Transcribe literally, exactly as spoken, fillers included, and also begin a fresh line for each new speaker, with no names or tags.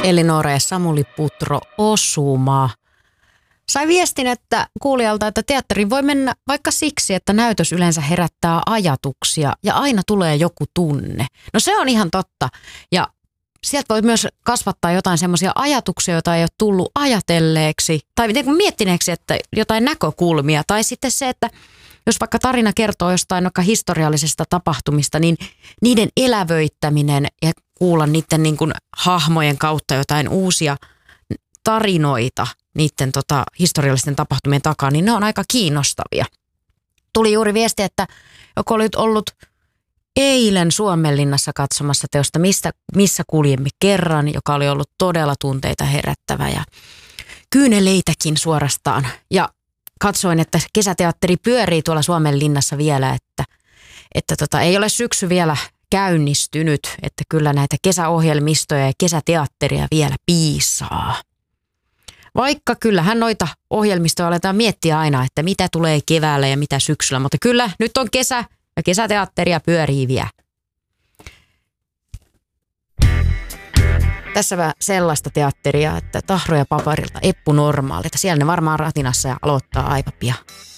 Elinore ja Samuli Putro Osuma. Sai viestin että kuulijalta, että teatteriin voi mennä vaikka siksi, että näytös yleensä herättää ajatuksia ja aina tulee joku tunne. No se on ihan totta. Ja sieltä voi myös kasvattaa jotain semmoisia ajatuksia, joita ei ole tullut ajatelleeksi tai miettineeksi, että jotain näkökulmia. Tai sitten se, että jos vaikka tarina kertoo jostain vaikka historiallisesta tapahtumista, niin niiden elävöittäminen ja kuulla niiden niin kuin hahmojen kautta jotain uusia tarinoita niiden tota, historiallisten tapahtumien takaa, niin ne on aika kiinnostavia. Tuli juuri viesti, että joku oli ollut eilen Suomenlinnassa katsomassa teosta Mistä, Missä kuljemme kerran, joka oli ollut todella tunteita herättävä ja kyyneleitäkin suorastaan. Ja katsoin, että kesäteatteri pyörii tuolla Suomenlinnassa vielä, että, että tota, ei ole syksy vielä käynnistynyt, että kyllä näitä kesäohjelmistoja ja kesäteatteria vielä piisaa. Vaikka kyllähän noita ohjelmistoja aletaan miettiä aina, että mitä tulee keväällä ja mitä syksyllä, mutta kyllä nyt on kesä ja kesäteatteria pyörii vielä. Tässä sellaista teatteria, että Tahro ja Paparilta Eppu Normaalilta. Siellä ne varmaan ratinassa ja aloittaa aivan pian.